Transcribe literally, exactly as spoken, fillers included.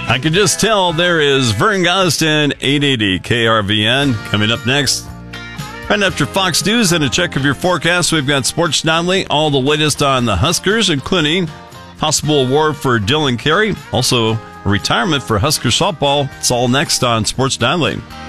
I can just tell there is Vern Gostin, eight eighty K R V N. Coming up next, right after Fox News and a check of your forecast, we've got Sports Nightly, all the latest on the Huskers, including possible award for Dylan Carey, also retirement for Husker softball. It's all next on Sports Nightly.